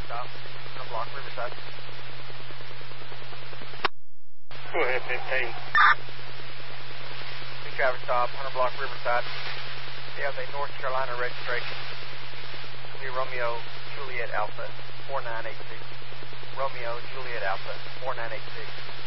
stop. 100 block, Riverside. Go ahead, 15. 2 traffic stop, 100 block, Riverside. They have a North Carolina registration. It'll be Romeo Juliet Alpha 4986. Romeo Juliet Alpha 4986.